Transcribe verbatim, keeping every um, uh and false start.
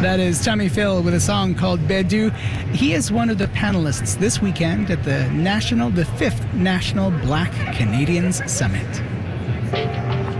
That is Tommy Phil with a song called Bedu. He is one of the panelists this weekend at the National, the fifth National Black Canadians Summit.